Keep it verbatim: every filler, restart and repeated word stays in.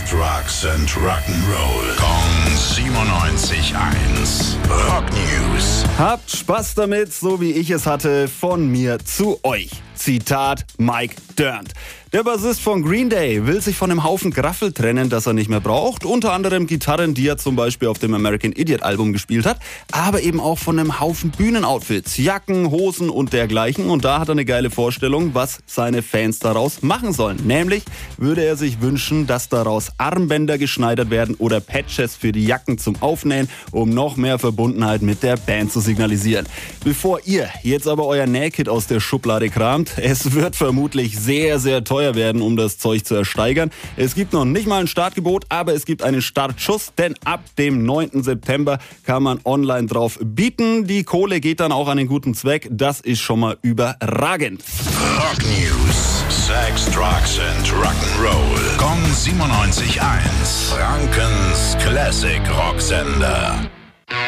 Drugs and Rock'n'Roll. Kong siebenundneunzig Komma eins. Rock News. Habt Spaß damit, so wie ich es hatte, von mir zu euch. Zitat Mike Dirnt. Der Bassist von Green Day will sich von einem Haufen Graffel trennen, das er nicht mehr braucht. Unter anderem Gitarren, die er zum Beispiel auf dem American Idiot Album gespielt hat. Aber eben auch von einem Haufen Bühnenoutfits, Jacken, Hosen und dergleichen. Und da hat er eine geile Vorstellung, was seine Fans daraus machen sollen. Nämlich würde er sich wünschen, dass daraus Armbänder geschneidert werden oder Patches für die Jacken zum Aufnähen, um noch mehr Verbundenheit mit der Band zu signalisieren. Bevor ihr jetzt aber euer Nähkit aus der Schublade kramt, es wird vermutlich sehr, sehr teuer werden, um das Zeug zu ersteigern. Es gibt noch nicht mal ein Startgebot, aber es gibt einen Startschuss, denn ab dem neunten September kann man online drauf bieten. Die Kohle geht dann auch an den guten Zweck. Das ist schon mal überragend. Rock News. Sex, Drugs and Rock'n'Roll. Kong siebenundneunzig Komma eins. Frankens Classic Rocksender.